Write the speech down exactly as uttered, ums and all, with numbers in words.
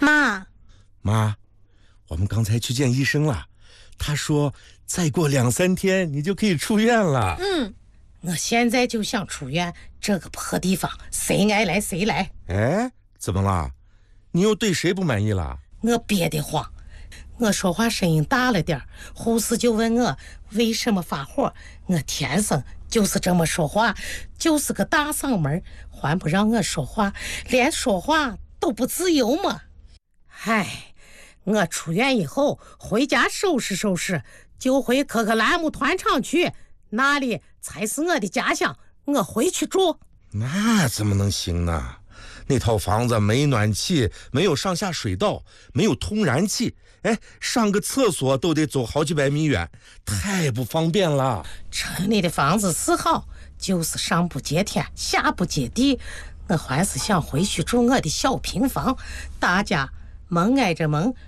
妈， 妈，我们刚才去见医生了，他说再过两三天你就可以出院了。 嗯， 我现在就想出院，这个破地方谁爱来谁来。 哎，怎么了？你又对谁不满意了？ 我憋得慌，我说话声音大了点，护士就问我为什么发火。我天生就是这么说话，就是个大嗓门，还不让我说话，连说话都不自由嘛。唉，我出院以后回家收拾收拾，就回科克兰姆团场去，那里才是我的家乡，我回去住。 那怎么能行呢？那套房子没暖气，没有上下水道，没有通燃气，哎，上个厕所都得走好几百米远，太不方便了。 城里的房子是好，就是上不接天，下不接地。我还是想回去住我的小平房，大家门挨着门，